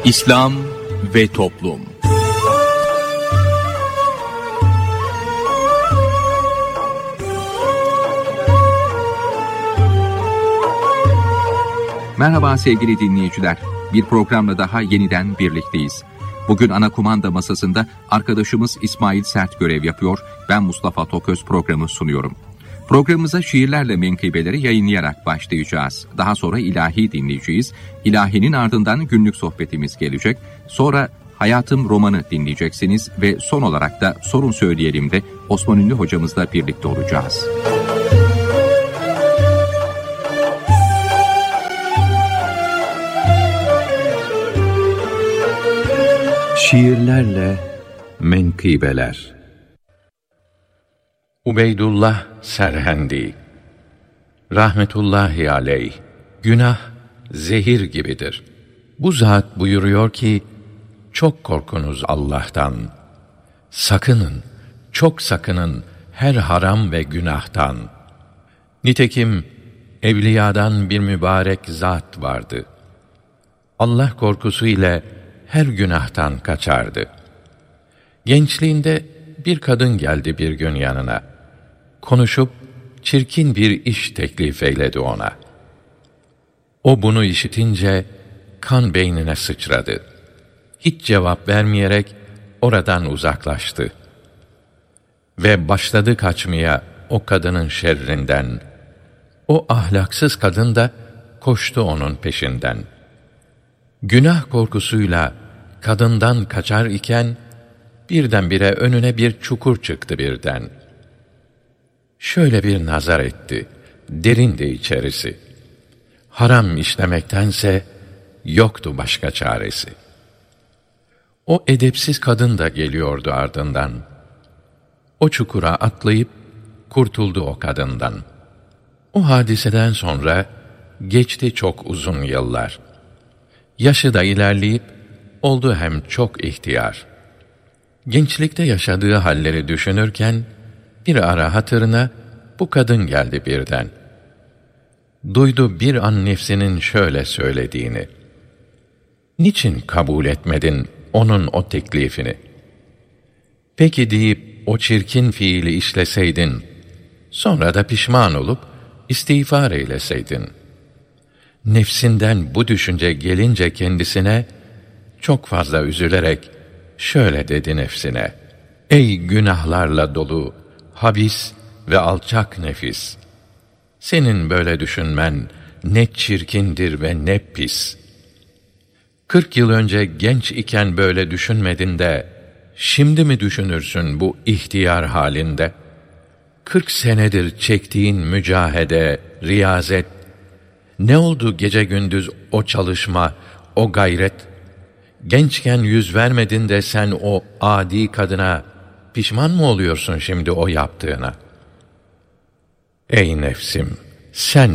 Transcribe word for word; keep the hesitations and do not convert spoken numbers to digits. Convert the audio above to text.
İslam ve Toplum. Merhaba sevgili dinleyiciler. Bir programla daha yeniden birlikteyiz. Bugün ana kumanda masasında arkadaşımız İsmail Sert görev yapıyor. Ben Mustafa Toköz programı sunuyorum. Programımıza şiirlerle menkıbeleri yayınlayarak başlayacağız. Daha sonra ilahi dinleyeceğiz. İlahinin ardından günlük sohbetimiz gelecek. Sonra Hayatım romanı dinleyeceksiniz ve son olarak da Sorun Söyleyelim de Osman Ünlü hocamızla birlikte olacağız. Şiirlerle menkıbeler. Ubeydullah Serhendi rahmetullahi aleyh, günah zehir gibidir. Bu zat buyuruyor ki, çok korkunuz Allah'tan. Sakının, çok sakının her haram ve günahtan. Nitekim evliyadan bir mübarek zat vardı. Allah korkusu ile her günahtan kaçardı. Gençliğinde bir kadın geldi bir gün yanına. Konuşup çirkin bir iş teklif eyledi ona. O bunu işitince kan beynine sıçradı. Hiç cevap vermeyerek oradan uzaklaştı. Ve başladı kaçmaya o kadının şerrinden. O ahlaksız kadın da koştu onun peşinden. Günah korkusuyla kadından kaçar iken, birdenbire önüne bir çukur çıktı birden. Şöyle bir nazar etti, derindi içerisi. Haram işlemektense yoktu başka çaresi. O edepsiz kadın da geliyordu ardından. O çukura atlayıp kurtuldu o kadından. O hadiseden sonra geçti çok uzun yıllar. Yaşı da ilerleyip oldu hem çok ihtiyar. Gençlikte yaşadığı halleri düşünürken bir ara hatırına bu kadın geldi birden. Duydu bir an nefsinin şöyle söylediğini. Niçin kabul etmedin onun o teklifini? Peki deyip o çirkin fiili işleseydin, sonra da pişman olup istiğfar eyleseydin. Nefsinden bu düşünce gelince kendisine, çok fazla üzülerek şöyle dedi nefsine: Ey günahlarla dolu, habis ve alçak nefis! Senin böyle düşünmen ne çirkindir ve ne pis! Kırk yıl önce genç iken böyle düşünmedin de, şimdi mi düşünürsün bu ihtiyar halinde? Kırk senedir çektiğin mücahede, riyazet, ne oldu gece gündüz o çalışma, o gayret? Gençken yüz vermedin de sen o adi kadına pişman mı oluyorsun şimdi o yaptığına? Ey nefsim, sen